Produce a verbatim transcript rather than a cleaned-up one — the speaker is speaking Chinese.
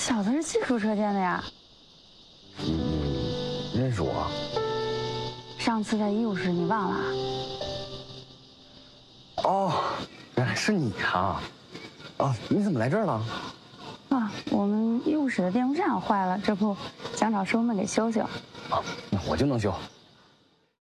小子是技术车间的呀。 你认识我？ 上次在医务室你忘了？ 哦，原来是你啊！哦，你怎么来这儿了？ 啊，我们医务室的电风扇坏了，这不想找师傅们给修修。 啊，那我就能修。